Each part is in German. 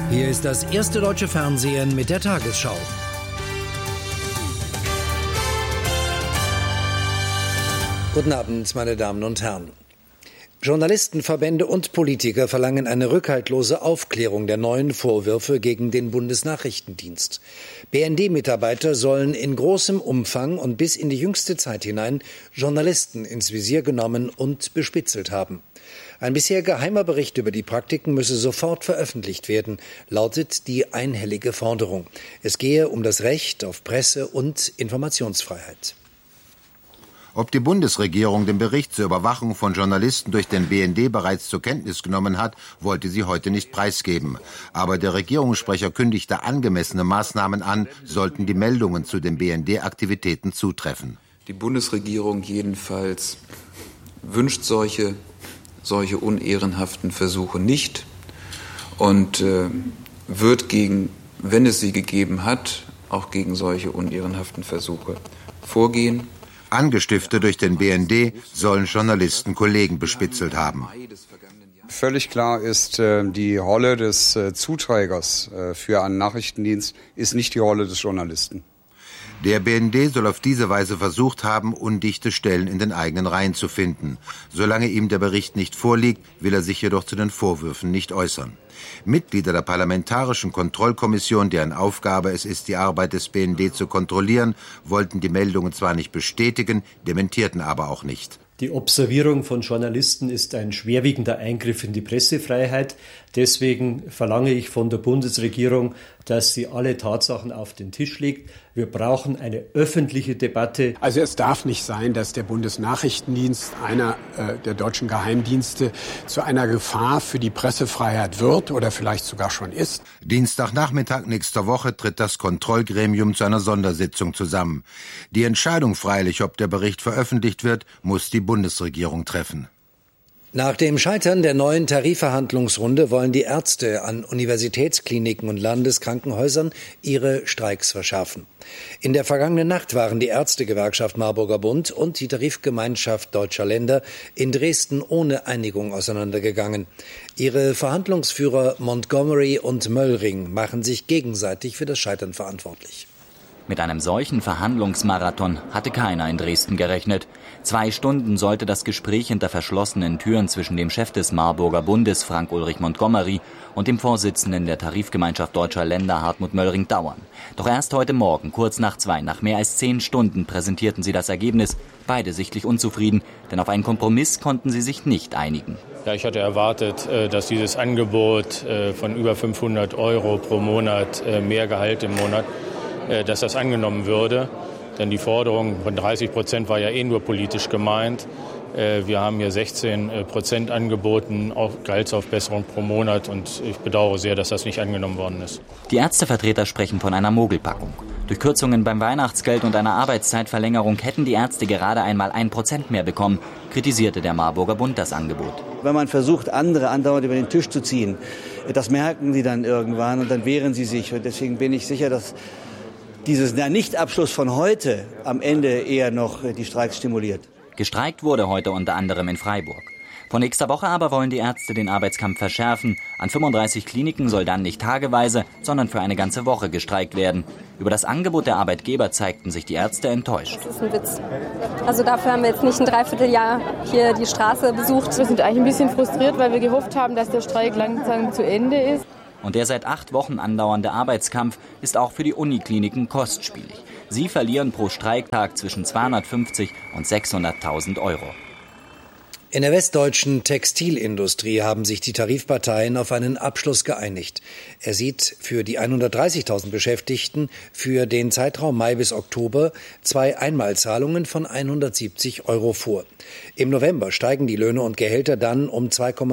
Hier ist das erste deutsche Fernsehen mit der Tagesschau. Guten Abend, meine Damen und Herren. Journalistenverbände und Politiker verlangen eine rückhaltlose Aufklärung der neuen Vorwürfe gegen den Bundesnachrichtendienst. BND-Mitarbeiter sollen in großem Umfang und bis in die jüngste Zeit hinein Journalisten ins Visier genommen und bespitzelt haben. Ein bisher geheimer Bericht über die Praktiken müsse sofort veröffentlicht werden, lautet die einhellige Forderung. Es gehe um das Recht auf Presse- und Informationsfreiheit. Ob die Bundesregierung den Bericht zur Überwachung von Journalisten durch den BND bereits zur Kenntnis genommen hat, wollte sie heute nicht preisgeben. Aber der Regierungssprecher kündigte angemessene Maßnahmen an, sollten die Meldungen zu den BND-Aktivitäten zutreffen. Die Bundesregierung jedenfalls wünscht solche unehrenhaften Versuche nicht und wird wenn es sie gegeben hat, auch gegen solche unehrenhaften Versuche vorgehen. Angestiftet durch den BND sollen Journalisten Kollegen bespitzelt haben. Völlig klar ist, die Rolle des Zuträgers für einen Nachrichtendienst ist nicht die Rolle des Journalisten. Der BND soll auf diese Weise versucht haben, undichte Stellen in den eigenen Reihen zu finden. Solange ihm der Bericht nicht vorliegt, will er sich jedoch zu den Vorwürfen nicht äußern. Mitglieder der Parlamentarischen Kontrollkommission, deren Aufgabe es ist, die Arbeit des BND zu kontrollieren, wollten die Meldungen zwar nicht bestätigen, dementierten aber auch nicht. Die Observierung von Journalisten ist ein schwerwiegender Eingriff in die Pressefreiheit. Deswegen verlange ich von der Bundesregierung, dass sie alle Tatsachen auf den Tisch legt. Wir brauchen eine öffentliche Debatte. Also es darf nicht sein, dass der Bundesnachrichtendienst, einer der deutschen Geheimdienste, zu einer Gefahr für die Pressefreiheit wird oder vielleicht sogar schon ist. Dienstagnachmittag nächster Woche tritt das Kontrollgremium zu einer Sondersitzung zusammen. Die Entscheidung freilich, ob der Bericht veröffentlicht wird, muss die Bundesregierung treffen. Nach dem Scheitern der neuen Tarifverhandlungsrunde wollen die Ärzte an Universitätskliniken und Landeskrankenhäusern ihre Streiks verschärfen. In der vergangenen Nacht waren die Ärztegewerkschaft Marburger Bund und die Tarifgemeinschaft Deutscher Länder in Dresden ohne Einigung auseinandergegangen. Ihre Verhandlungsführer Montgomery und Möllring machen sich gegenseitig für das Scheitern verantwortlich. Mit einem solchen Verhandlungsmarathon hatte keiner in Dresden gerechnet. 2 Stunden sollte das Gespräch hinter verschlossenen Türen zwischen dem Chef des Marburger Bundes, Frank-Ulrich Montgomery, und dem Vorsitzenden der Tarifgemeinschaft Deutscher Länder, Hartmut Möllring, dauern. Doch erst heute Morgen, kurz nach 2, nach mehr als 10 Stunden, präsentierten sie das Ergebnis. Beide sichtlich unzufrieden, denn auf einen Kompromiss konnten sie sich nicht einigen. Ja, ich hatte erwartet, dass dieses Angebot von über 500 € pro Monat mehr Gehalt im Monat, dass das angenommen würde. Denn die Forderung von 30% war ja nur politisch gemeint. Wir haben hier 16% angeboten, auch Gehaltsaufbesserung pro Monat. Und ich bedauere sehr, dass das nicht angenommen worden ist. Die Ärztevertreter sprechen von einer Mogelpackung. Durch Kürzungen beim Weihnachtsgeld und einer Arbeitszeitverlängerung hätten die Ärzte gerade einmal 1% mehr bekommen, kritisierte der Marburger Bund das Angebot. Wenn man versucht, andere andauernd über den Tisch zu ziehen, das merken sie dann irgendwann und dann wehren sie sich. Und deswegen bin ich sicher, dass dieses Nichtabschluss von heute am Ende eher noch die Streiks stimuliert. Gestreikt wurde heute unter anderem in Freiburg. Von nächster Woche aber wollen die Ärzte den Arbeitskampf verschärfen. An 35 Kliniken soll dann nicht tageweise, sondern für eine ganze Woche gestreikt werden. Über das Angebot der Arbeitgeber zeigten sich die Ärzte enttäuscht. Das ist ein Witz. Also dafür haben wir jetzt nicht ein Dreivierteljahr hier die Straße besucht. Wir sind eigentlich ein bisschen frustriert, weil wir gehofft haben, dass der Streik langsam zu Ende ist. Und der seit 8 Wochen andauernde Arbeitskampf ist auch für die Unikliniken kostspielig. Sie verlieren pro Streiktag zwischen 250 und 600.000 €. In der westdeutschen Textilindustrie haben sich die Tarifparteien auf einen Abschluss geeinigt. Er sieht für die 130.000 Beschäftigten für den Zeitraum Mai bis Oktober 2 Einmalzahlungen von 170 € vor. Im November steigen die Löhne und Gehälter dann um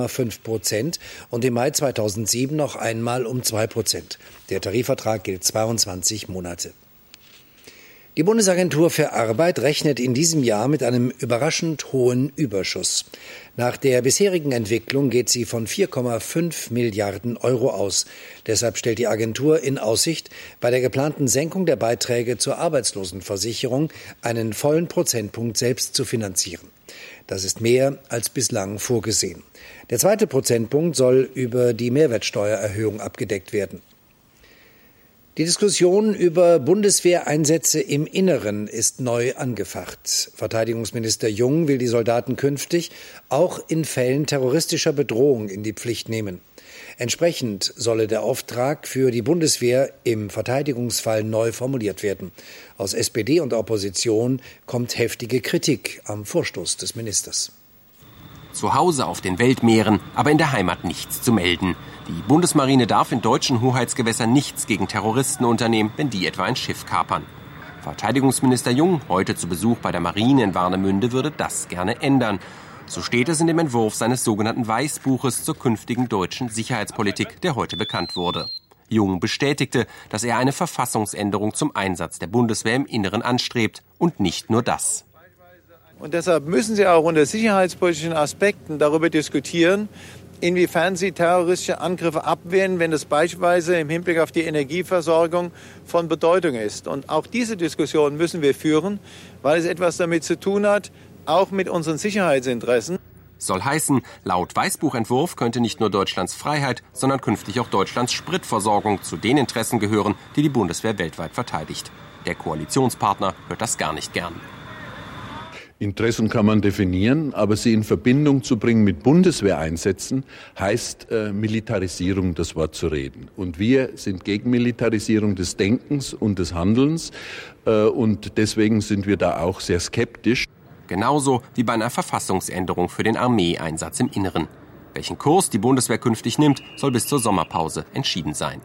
2,5% und im Mai 2007 noch einmal um 2%. Der Tarifvertrag gilt 22 Monate. Die Bundesagentur für Arbeit rechnet in diesem Jahr mit einem überraschend hohen Überschuss. Nach der bisherigen Entwicklung geht sie von 4,5 Milliarden Euro aus. Deshalb stellt die Agentur in Aussicht, bei der geplanten Senkung der Beiträge zur Arbeitslosenversicherung einen vollen Prozentpunkt selbst zu finanzieren. Das ist mehr als bislang vorgesehen. Der zweite Prozentpunkt soll über die Mehrwertsteuererhöhung abgedeckt werden. Die Diskussion über Bundeswehreinsätze im Inneren ist neu angefacht. Verteidigungsminister Jung will die Soldaten künftig auch in Fällen terroristischer Bedrohung in die Pflicht nehmen. Entsprechend solle der Auftrag für die Bundeswehr im Verteidigungsfall neu formuliert werden. Aus SPD und Opposition kommt heftige Kritik am Vorstoß des Ministers. Zu Hause auf den Weltmeeren, aber in der Heimat nichts zu melden. Die Bundesmarine darf in deutschen Hoheitsgewässern nichts gegen Terroristen unternehmen, wenn die etwa ein Schiff kapern. Verteidigungsminister Jung, heute zu Besuch bei der Marine in Warnemünde, würde das gerne ändern. So steht es in dem Entwurf seines sogenannten Weißbuches zur künftigen deutschen Sicherheitspolitik, der heute bekannt wurde. Jung bestätigte, dass er eine Verfassungsänderung zum Einsatz der Bundeswehr im Inneren anstrebt. Und nicht nur das. Und deshalb müssen Sie auch unter sicherheitspolitischen Aspekten darüber diskutieren, inwiefern Sie terroristische Angriffe abwehren, wenn das beispielsweise im Hinblick auf die Energieversorgung von Bedeutung ist. Und auch diese Diskussion müssen wir führen, weil es etwas damit zu tun hat, auch mit unseren Sicherheitsinteressen. Soll heißen, laut Weißbuchentwurf könnte nicht nur Deutschlands Freiheit, sondern künftig auch Deutschlands Spritversorgung zu den Interessen gehören, die die Bundeswehr weltweit verteidigt. Der Koalitionspartner hört das gar nicht gern. Interessen kann man definieren, aber sie in Verbindung zu bringen mit Bundeswehreinsätzen heißt Militarisierung, das Wort zu reden. Und wir sind gegen Militarisierung des Denkens und des Handelns und deswegen sind wir da auch sehr skeptisch. Genauso wie bei einer Verfassungsänderung für den Armeeeinsatz im Inneren. Welchen Kurs die Bundeswehr künftig nimmt, soll bis zur Sommerpause entschieden sein.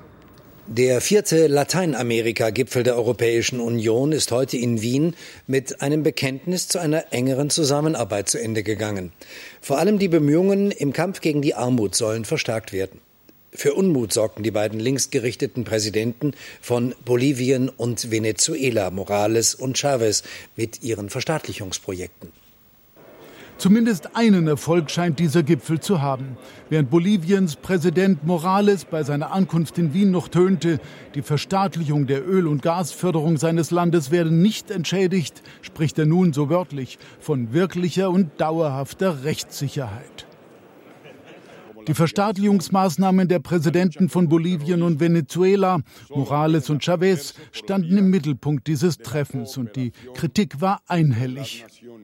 Der 4. Lateinamerika-Gipfel der Europäischen Union ist heute in Wien mit einem Bekenntnis zu einer engeren Zusammenarbeit zu Ende gegangen. Vor allem die Bemühungen im Kampf gegen die Armut sollen verstärkt werden. Für Unmut sorgten die beiden linksgerichteten Präsidenten von Bolivien und Venezuela, Morales und Chavez, mit ihren Verstaatlichungsprojekten. Zumindest einen Erfolg scheint dieser Gipfel zu haben. Während Boliviens Präsident Morales bei seiner Ankunft in Wien noch tönte, die Verstaatlichung der Öl- und Gasförderung seines Landes werde nicht entschädigt, spricht er nun so wörtlich von wirklicher und dauerhafter Rechtssicherheit. Die Verstaatlichungsmaßnahmen der Präsidenten von Bolivien und Venezuela, Morales und Chavez, standen im Mittelpunkt dieses Treffens und die Kritik war einhellig.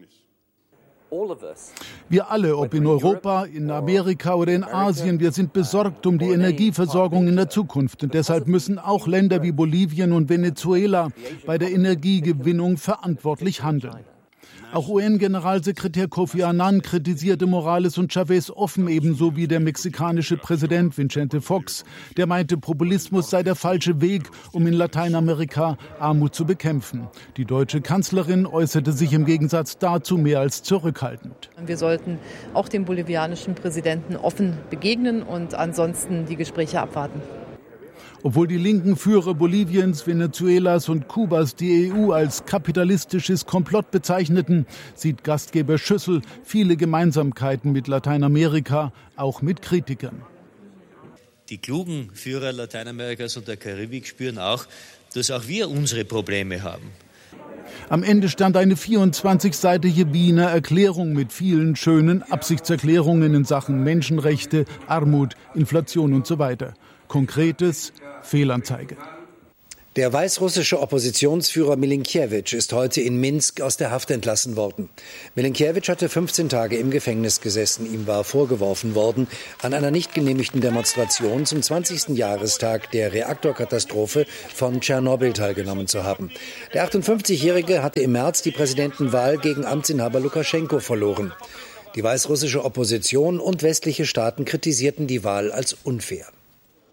Wir alle, ob in Europa, in Amerika oder in Asien, wir sind besorgt um die Energieversorgung in der Zukunft. Und deshalb müssen auch Länder wie Bolivien und Venezuela bei der Energiegewinnung verantwortlich handeln. Auch UN-Generalsekretär Kofi Annan kritisierte Morales und Chavez offen, ebenso wie der mexikanische Präsident Vicente Fox. Der meinte, Populismus sei der falsche Weg, um in Lateinamerika Armut zu bekämpfen. Die deutsche Kanzlerin äußerte sich im Gegensatz dazu mehr als zurückhaltend. Wir sollten auch dem bolivianischen Präsidenten offen begegnen und ansonsten die Gespräche abwarten. Obwohl die linken Führer Boliviens, Venezuelas und Kubas die EU als kapitalistisches Komplott bezeichneten, sieht Gastgeber Schüssel viele Gemeinsamkeiten mit Lateinamerika, auch mit Kritikern. Die klugen Führer Lateinamerikas und der Karibik spüren auch, dass auch wir unsere Probleme haben. Am Ende stand eine 24-seitige Wiener Erklärung mit vielen schönen Absichtserklärungen in Sachen Menschenrechte, Armut, Inflation und so weiter. Konkretes Fehlanzeige. Der weißrussische Oppositionsführer Milinkewitsch ist heute in Minsk aus der Haft entlassen worden. Milinkewitsch hatte 15 Tage im Gefängnis gesessen. Ihm war vorgeworfen worden, an einer nicht genehmigten Demonstration zum 20. Jahrestag der Reaktorkatastrophe von Tschernobyl teilgenommen zu haben. Der 58-Jährige hatte im März die Präsidentenwahl gegen Amtsinhaber Lukaschenko verloren. Die weißrussische Opposition und westliche Staaten kritisierten die Wahl als unfair.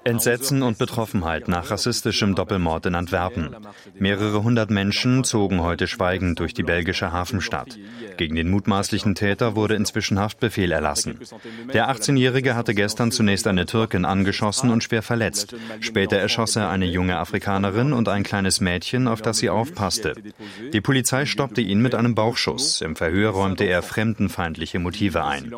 Entsetzen und Betroffenheit nach rassistischem Doppelmord in Antwerpen. Mehrere hundert Menschen zogen heute schweigend durch die belgische Hafenstadt. Gegen den mutmaßlichen Täter wurde inzwischen Haftbefehl erlassen. Der 18-Jährige hatte gestern zunächst eine Türkin angeschossen und schwer verletzt. Später erschoss er eine junge Afrikanerin und ein kleines Mädchen, auf das sie aufpasste. Die Polizei stoppte ihn mit einem Bauchschuss. Im Verhör räumte er fremdenfeindliche Motive ein.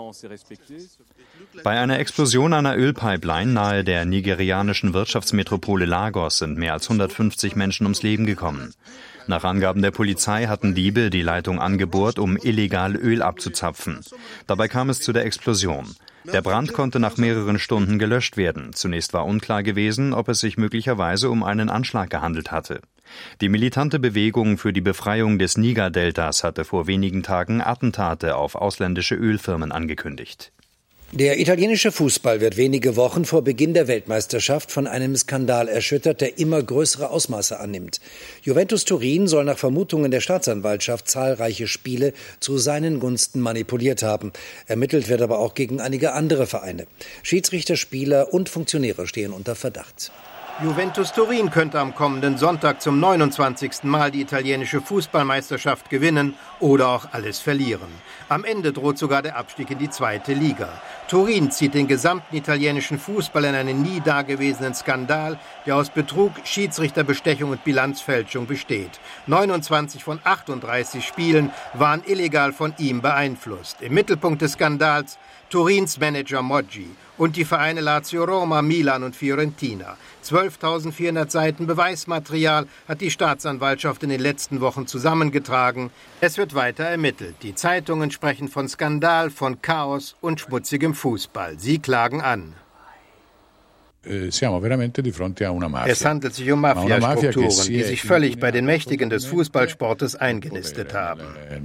Bei einer Explosion einer Ölpipeline nahe der nigerianischen Wirtschaftsmetropole Lagos sind mehr als 150 Menschen ums Leben gekommen. Nach Angaben der Polizei hatten Diebe die Leitung angebohrt, um illegal Öl abzuzapfen. Dabei kam es zu der Explosion. Der Brand konnte nach mehreren Stunden gelöscht werden. Zunächst war unklar gewesen, ob es sich möglicherweise um einen Anschlag gehandelt hatte. Die militante Bewegung für die Befreiung des Niger-Deltas hatte vor wenigen Tagen Attentate auf ausländische Ölfirmen angekündigt. Der italienische Fußball wird wenige Wochen vor Beginn der Weltmeisterschaft von einem Skandal erschüttert, der immer größere Ausmaße annimmt. Juventus Turin soll nach Vermutungen der Staatsanwaltschaft zahlreiche Spiele zu seinen Gunsten manipuliert haben. Ermittelt wird aber auch gegen einige andere Vereine. Schiedsrichter, Spieler und Funktionäre stehen unter Verdacht. Juventus Turin könnte am kommenden Sonntag zum 29. Mal die italienische Fußballmeisterschaft gewinnen oder auch alles verlieren. Am Ende droht sogar der Abstieg in die 2. Liga. Turin zieht den gesamten italienischen Fußball in einen nie dagewesenen Skandal, der aus Betrug, Schiedsrichterbestechung und Bilanzfälschung besteht. 29 von 38 Spielen waren illegal von ihm beeinflusst. Im Mittelpunkt des Skandals Turins Manager Moggi und die Vereine Lazio Roma, Milan und Fiorentina. 12.400 Seiten Beweismaterial hat die Staatsanwaltschaft in den letzten Wochen zusammengetragen. Es wird weiter ermittelt. Die Zeitungen sprechen von Skandal, von Chaos und schmutzigem Fußball. Sie klagen an. Es handelt sich um Mafiastrukturen, die sich völlig bei den Mächtigen des Fußballsportes eingenistet haben.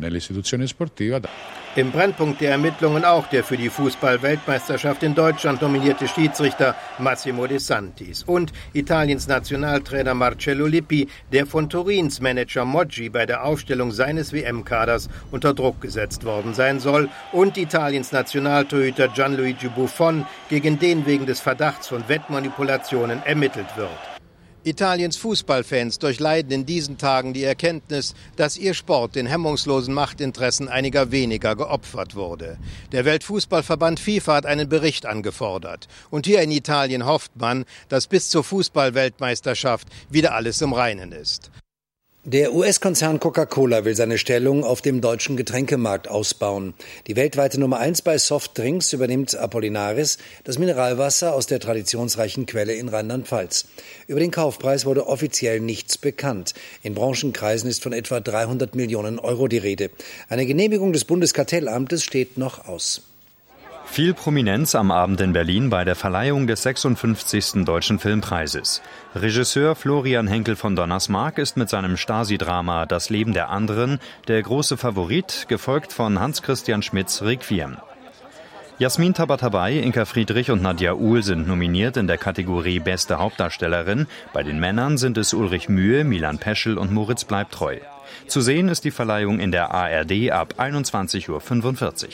Im Brennpunkt der Ermittlungen auch der für die Fußball-Weltmeisterschaft in Deutschland nominierte Schiedsrichter Massimo De Santis und Italiens Nationaltrainer Marcello Lippi, der von Turins Manager Moggi bei der Aufstellung seines WM-Kaders unter Druck gesetzt worden sein soll, und Italiens Nationaltorhüter Gianluigi Buffon, gegen den wegen des Verdachts von Wettmanipulationen ermittelt wird. Italiens Fußballfans durchleiden in diesen Tagen die Erkenntnis, dass ihr Sport den hemmungslosen Machtinteressen einiger weniger geopfert wurde. Der Weltfußballverband FIFA hat einen Bericht angefordert. Und hier in Italien hofft man, dass bis zur Fußball-Weltmeisterschaft wieder alles im Reinen ist. Der US-Konzern Coca-Cola will seine Stellung auf dem deutschen Getränkemarkt ausbauen. Die weltweite Nummer 1 bei Softdrinks übernimmt Apollinaris, das Mineralwasser aus der traditionsreichen Quelle in Rheinland-Pfalz. Über den Kaufpreis wurde offiziell nichts bekannt. In Branchenkreisen ist von etwa 300 Millionen Euro die Rede. Eine Genehmigung des Bundeskartellamtes steht noch aus. Viel Prominenz am Abend in Berlin bei der Verleihung des 56. Deutschen Filmpreises. Regisseur Florian Henkel von Donnersmarck ist mit seinem Stasi-Drama Das Leben der anderen der große Favorit, gefolgt von Hans-Christian Schmidts Requiem. Jasmin Tabatabai, Inka Friedrich und Nadja Uhl sind nominiert in der Kategorie Beste Hauptdarstellerin. Bei den Männern sind es Ulrich Mühe, Milan Peschel und Moritz Bleibtreu. Zu sehen ist die Verleihung in der ARD ab 21:45 Uhr.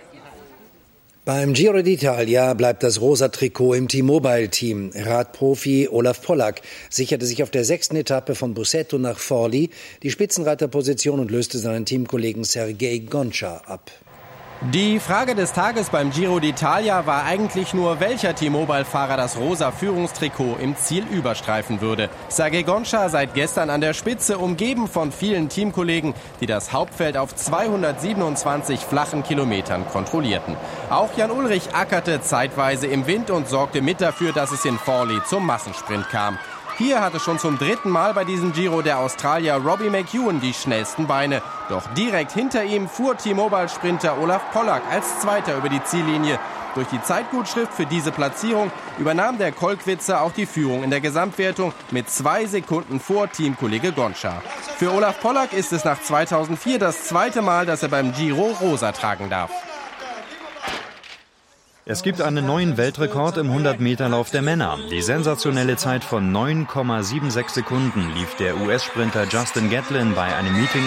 Beim Giro d'Italia bleibt das rosa Trikot im T-Mobile-Team. Radprofi Olaf Pollack sicherte sich auf der 6. Etappe von Busseto nach Forlì die Spitzenreiterposition und löste seinen Teamkollegen Sergej Gončar ab. Die Frage des Tages beim Giro d'Italia war eigentlich nur, welcher T-Mobile-Fahrer das rosa Führungstrikot im Ziel überstreifen würde. Sergej Gončar seit gestern an der Spitze, umgeben von vielen Teamkollegen, die das Hauptfeld auf 227 flachen Kilometern kontrollierten. Auch Jan Ullrich ackerte zeitweise im Wind und sorgte mit dafür, dass es in Forlì zum Massensprint kam. Hier hatte schon zum 3. Mal bei diesem Giro der Australier Robbie McEwen die schnellsten Beine. Doch direkt hinter ihm fuhr T-Mobile-Sprinter Olaf Pollack als Zweiter über die Ziellinie. Durch die Zeitgutschrift für diese Platzierung übernahm der Kolkwitzer auch die Führung in der Gesamtwertung mit 2 Sekunden vor Teamkollege Gončar. Für Olaf Pollack ist es nach 2004 das 2. Mal, dass er beim Giro rosa tragen darf. Es gibt einen neuen Weltrekord im 100-Meter-Lauf der Männer. Die sensationelle Zeit von 9,76 Sekunden lief der US-Sprinter Justin Gatlin bei einem Meeting